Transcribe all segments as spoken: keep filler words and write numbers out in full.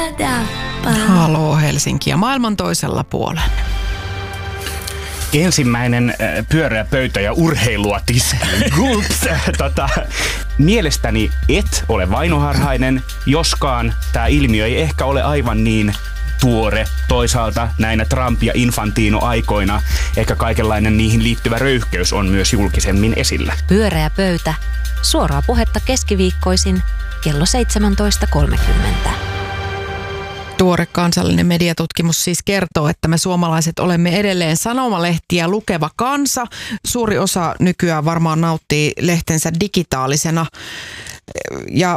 Haloo Helsinki ja maailman toisella puolella. Ensimmäinen äh, pyöreä pöytä ja urheilua tiskiin. Gulps! tota, mielestäni et ole vainoharhainen, joskaan tämä ilmiö ei ehkä ole aivan niin tuore. Toisaalta näinä Trump- ja Infantino-aikoina ehkä kaikenlainen niihin liittyvä röyhkeys on myös julkisemmin esillä. Pyöreä pöytä. Suoraa puhetta keskiviikkoisin kello seitsemäntoista kolmekymmentä. Tuore kansallinen mediatutkimus siis kertoo, että me suomalaiset olemme edelleen sanomalehtiä lukeva kansa. Suuri osa nykyään varmaan nauttii lehtensä digitaalisena ja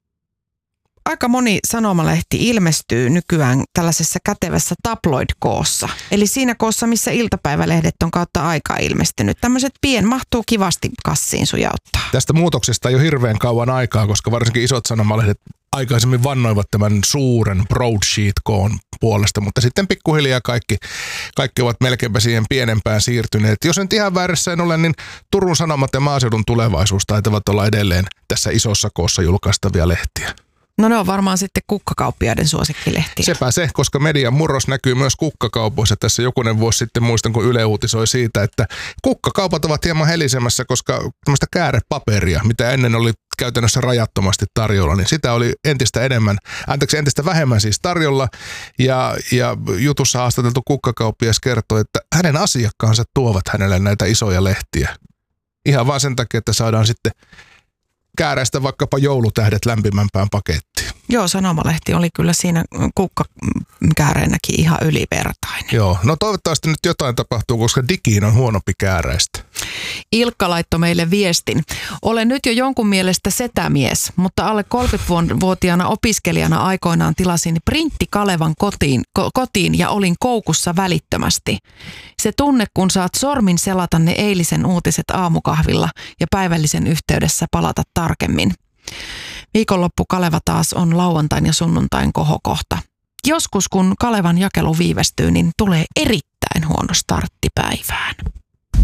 aika moni sanomalehti ilmestyy nykyään tällaisessa kätevässä tabloid-koossa. Eli siinä koossa, missä iltapäivälehdet on kautta aikaa ilmestynyt. Tämmöiset pien mahtuu kivasti kassiin sujauttaa. Tästä muutoksesta ei ole hirveän kauan aikaa, koska varsinkin isot sanomalehdet aikaisemmin vannoivat tämän suuren broadsheet-koon puolesta, mutta sitten pikkuhiljaa kaikki, kaikki ovat melkeinpä siihen pienempään siirtyneet. Jos en ihan väärässä en ole, niin Turun Sanomat ja Maaseudun Tulevaisuus taitavat olla edelleen tässä isossa koossa julkaistavia lehtiä. No ne on varmaan sitten kukkakauppiaiden suosikkilehtiä. Sepä se, koska median murros näkyy myös kukkakaupoissa. Tässä jokunen vuosi sitten muistan, kun Yle uutisoi siitä, että kukkakaupat ovat hieman helisemässä, koska tämmöistä käärepaperia, mitä ennen oli käytännössä rajattomasti tarjolla, niin sitä oli entistä enemmän, anteeksi entistä vähemmän siis tarjolla. Ja, ja jutussa haastateltu kukkakauppias kertoi, että hänen asiakkaansa tuovat hänelle näitä isoja lehtiä. Ihan vaan sen takia, että saadaan sitten kääräistä vaikkapa joulutähdet lämpimämpään pakettiin. Joo, sanomalehti oli kyllä siinä kukkakääreenäkin ihan ylivertainen. Joo, no toivottavasti nyt jotain tapahtuu, koska digiin on huonompi kääräistä. Ilkka laittoi meille viestin. Olen nyt jo jonkun mielestä setämies, mutta alle kolmekymmentävuotiaana opiskelijana aikoinaan tilasin Printti Kalevan kotiin, ko- kotiin ja olin koukussa välittömästi. Se tunne, kun saat sormin selata ne eilisen uutiset aamukahvilla ja päivällisen yhteydessä palata tarkemmin. Viikonloppu Kaleva taas on lauantain ja sunnuntain kohokohta. Joskus kun Kalevan jakelu viivästyy, niin tulee erittäin huono startti päivään.